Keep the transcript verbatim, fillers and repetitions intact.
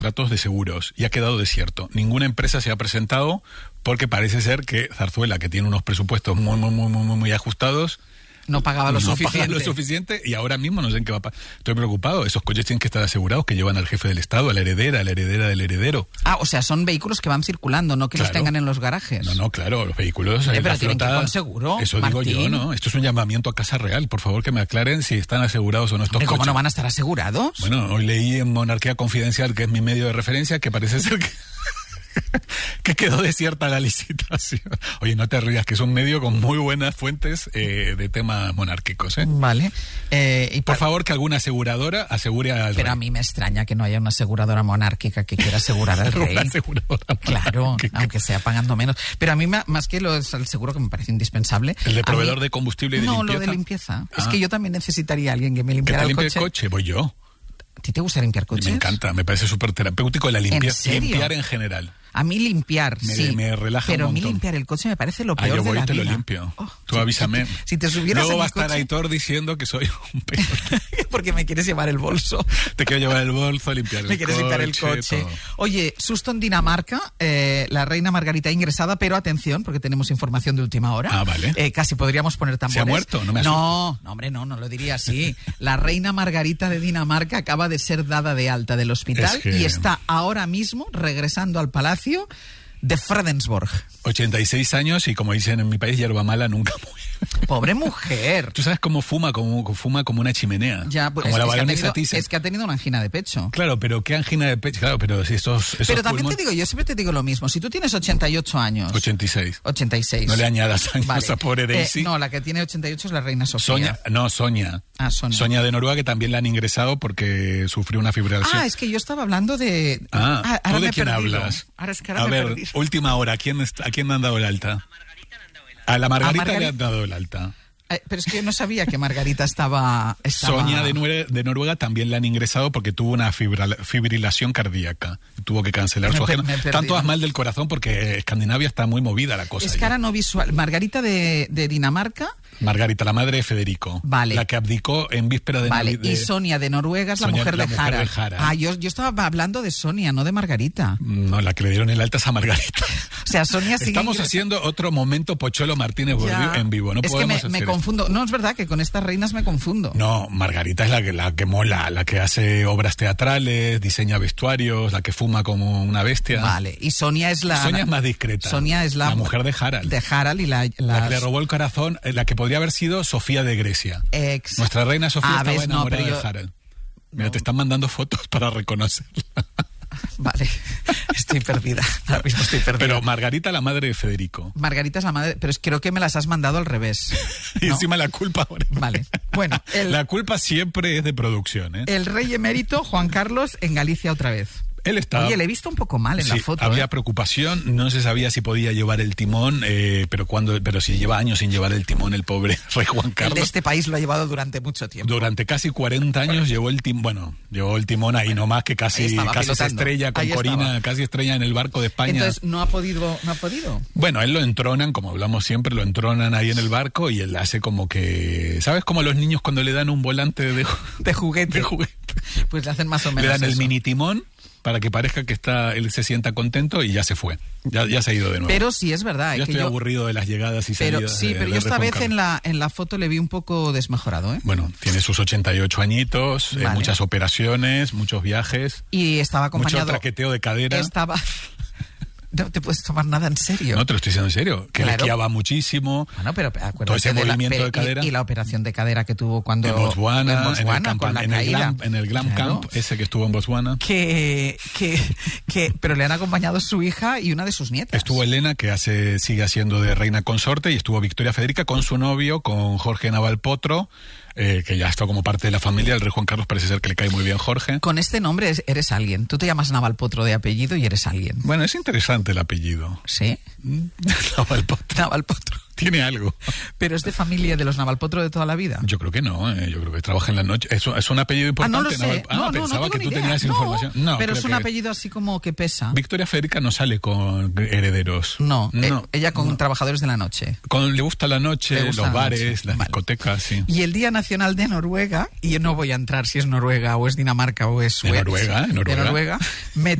contratos de seguros y ha quedado desierto. Ninguna empresa se ha presentado porque parece ser que Zarzuela, que tiene unos presupuestos muy, muy, muy, muy, muy ajustados, no pagaba lo no suficiente. Pagaba lo suficiente y ahora mismo no sé en qué va a pasar. Estoy preocupado. Esos coches tienen que estar asegurados, que llevan al jefe del Estado, a la heredera, a la heredera del heredero. Ah, o sea, son vehículos que van circulando, no que Claro. los tengan en los garajes. No, no, claro, los vehículos... Eh, la pero tienen flota, que ir con seguro, eso Martín. digo yo, ¿no? Esto es un llamamiento a Casa Real. Por favor, que me aclaren si están asegurados o no estos Hombre, ¿cómo coches. no van a estar asegurados? Bueno, hoy leí en Monarquía Confidencial, que es mi medio de referencia, que parece ser que... que quedó desierta la licitación. Oye, no te rías, que es un medio con muy buenas fuentes eh, de temas monárquicos, ¿eh? Vale. Eh, y Por pa- favor, que alguna aseguradora asegure al Pero rey. a mí me extraña que no haya una aseguradora monárquica que quiera asegurar al rey. Una aseguradora Claro, monárquica. aunque sea pagando menos. Pero a mí, ma- más que lo el seguro, que me parece indispensable... ¿El de a proveedor mí- de combustible y de no, limpieza? lo de limpieza. Ah. Es que yo también necesitaría a alguien que me ¿Que limpiara te el limpie coche. el coche? Voy yo. ¿A ti te gusta limpiar coches? Me encanta, me parece súper terapéutico la limpieza. serio? Limpiar en general. A mí limpiar, Me- sí. me relaja un pero a mí montón. limpiar el coche me parece lo Ah, peor yo voy de la y te vida. lo limpio. Oh, Tú si- avísame. Si, si te subieras Luego a va a mi estar coche, Aitor diciendo que soy un pelote. porque me quieres llevar el bolso. Te quiero llevar el bolso, limpiar el Me quieres coche. limpiar el coche. todo. Oye, susto en Dinamarca, eh, la reina Margarita ha ingresada, pero atención, porque tenemos información de última hora. Ah, vale. Eh, casi podríamos poner tambores. ¿Se ha muerto? No me No, no, hombre, no, no lo diría así. La reina Margarita de Dinamarca acaba de ser dada de alta del hospital Es que- y está ahora mismo regresando al palacio de Fredensborg. ochenta y seis años y, como dicen en mi país, hierba mala nunca muere. Pobre mujer. Tú sabes cómo fuma, como fuma como una chimenea. Ya, pues, como es, la es que ha baronesa tenido, Thyssen. es que ha tenido una angina de pecho. Claro, pero qué angina de pecho. Claro, pero si estos, esos Pero también pulmón- te digo, yo siempre te digo lo mismo. Si tú tienes ochenta y ocho años... ochenta y seis. ochenta y seis. No le añadas años Vale. a pobre Daisy. Eh, no, la que tiene ochenta y ocho es la reina Sofía. Sonia, no, Sonia. Ah, Sonia. de Noruega, que también la han ingresado porque sufrió una fibrilación. Ah, es que yo estaba hablando de... Ah, ahora ¿tú me de he quién perdido. hablas? Ahora es que ahora A me he ver, perdido. última hora, ¿a quién, está- ¿a quién han dado el alta? A la Margarita, A Margarita- le han dado el alta. Eh, pero es que yo no sabía que Margarita estaba... estaba... Sonia de, Nue- de Noruega también la han ingresado porque tuvo una fibra- fibrilación cardíaca. Tuvo que cancelar Me su per- agenda. me he perdido. Están todas mal del corazón porque Escandinavia está muy movida la cosa. Es allí. que ahora no visual. Margarita de, de Dinamarca... Margarita, la madre de Federico. Vale. La que abdicó en víspera de Vale, Navidad. y Sonia de Noruega es la Sonia, mujer, la de, mujer Harald. de Harald. Ah, yo, yo estaba hablando de Sonia, no de Margarita. No, la que le dieron el alta es a Margarita. O sea, Sonia sigue Estamos ingresa- haciendo otro momento Pocholo Martínez Ya. en vivo. No es que podemos me, me hacer confundo. No, es verdad que con estas reinas me confundo. esto. No, Margarita es la que, la que mola, la que hace obras teatrales, diseña vestuarios, la que fuma como una bestia. Vale, y Sonia es la... Sonia es más discreta. Sonia es la... La mujer de Harald. De Harald y la... La las- que le robó el corazón, eh, la que podría haber sido Sofía de Grecia. Ex- Nuestra reina Sofía Ah, estaba ves, no, enamorada pero yo- de Harald. Mira, te están mandando fotos para reconocerla. Vale, estoy perdida. Ahora mismo estoy perdida. Pero Margarita, la madre de Federico. Margarita es la madre, pero es, creo que me las has mandado al revés. Y ¿no? encima la culpa ahora. Vale, bueno, el, La culpa siempre es de producción, ¿eh? el rey emérito Juan Carlos en Galicia otra vez. Él estaba... Oye, le he visto un poco mal en Sí, la foto. había ¿eh? preocupación, no se sabía si podía llevar el timón, eh, pero cuando, pero si lleva años sin llevar el timón el pobre rey Juan El Carlos. de este país lo ha llevado durante mucho tiempo. Durante casi cuarenta años llevó el timón, bueno, llevó el timón ahí nomás que Ahí casi, estaba, casi se pilotando. estrella con Ahí Corina, estaba. casi estrella en el barco de España. Entonces, no ha podido, no ha podido. Bueno, él lo entronan, como hablamos siempre, lo entronan ahí en el barco y él hace como que... ¿Sabes cómo los niños cuando le dan un volante de, De juguete. de juguete? Pues le hacen más o menos Le dan el eso. mini timón para que parezca que está, él se sienta contento y ya se fue. Ya, ya se ha ido de nuevo. Pero sí es verdad. yo eh, que estoy yo, aburrido de las llegadas y pero, salidas. sí, de- pero de yo esta Rey Juan vez Carlos. en la, en la foto le vi un poco desmejorado, ¿eh? Bueno, tiene sus ochenta y ocho añitos, eh, Vale. muchas operaciones, muchos viajes, Y estaba acompañado... mucho traqueteo de cadera. Estaba... No te puedes tomar nada en serio. No te lo estoy diciendo en serio, que Claro. le esquiaba muchísimo. Bueno, pero acuérdate Todo ese de la- movimiento pero- de cadera. Y, y la operación de cadera que tuvo cuando... En Botswana, en, en, Botswana, el, campo- con la en, el caída. Glam, en el Glam Claro. Camp, ese que estuvo en Botswana. Que, que, que, pero le han acompañado su hija y una de sus nietas. Estuvo Elena, que hace sigue haciendo de reina consorte, y estuvo Victoria Federica con su novio, con Jorge Navalpotro, eh, que ya está como parte de la familia. El rey Juan Carlos parece ser que le cae muy bien Jorge. Con este nombre es- eres alguien. Tú te llamas Navalpotro de apellido y eres alguien. Bueno, es interesante el apellido. ¿Sí? Navalpotro. Navalpotro. Tiene algo. Pero es de familia de los Navalpotro de toda la vida. Yo creo que no, eh, yo creo que trabaja en la noche. ¿Es, un- es un apellido Ah, importante? no lo sé. Naval- Ah, no, no, pensaba no que tengo tú ni idea. tenías No, información. No, pero creo es un que apellido así como que pesa. Victoria Federica no sale con herederos. No, no eh, ella con trabajadores de la noche. Con, le gusta la noche, Le gusta los la bares, noche. las Vale. discotecas, sí. Y el Día nacional de Noruega, y yo no voy a entrar si es Noruega o es Dinamarca o es de Suecia, Noruega, ¿eh? Noruega. de Noruega, me